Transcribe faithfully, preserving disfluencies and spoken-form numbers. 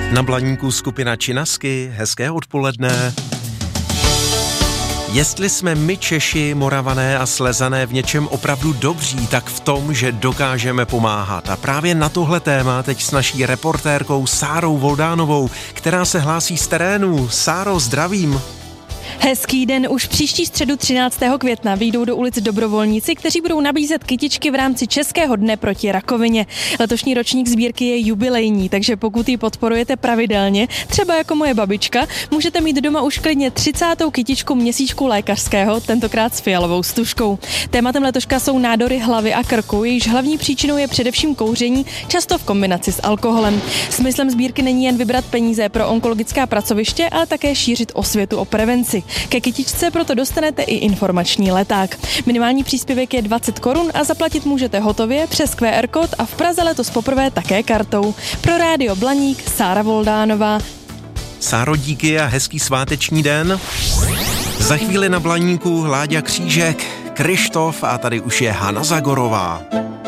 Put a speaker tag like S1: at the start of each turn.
S1: Na Blaníku skupina Činasky, hezké odpoledne. Jestli jsme my Češi, Moravané a Slezané v něčem opravdu dobří, tak v tom, že dokážeme pomáhat. A právě na tohle téma teď s naší reportérkou Sárou Voldánovou, která se hlásí z terénu. Sáro, zdravím.
S2: Hezký den, už příští středu třináctého května vyjdou do ulic dobrovolníci, kteří budou nabízet kytičky v rámci Českého dne proti rakovině. Letošní ročník sbírky je jubilejní, takže pokud ji podporujete pravidelně, třeba jako moje babička, můžete mít doma už klidně třicátou kytičku měsíčku lékařského, tentokrát s fialovou stužkou. Tématem letoška jsou nádory hlavy a krku, jejichž hlavní příčinou je především kouření, často v kombinaci s alkoholem. Smyslem sbírky není jen vybrat peníze pro onkologická pracoviště, ale také šířit osvětu o prevenci. Ke kytičce proto dostanete i informační leták. Minimální příspěvek je dvacet korun a zaplatit můžete hotově přes Q R kód a v Praze letos poprvé také kartou. Pro Rádio Blaník Sára Voldánová.
S1: Sáro, díky a hezký sváteční den. Za chvíli na Blaníku Láďa Křížek, Krištof a tady už je Hana Zagorová.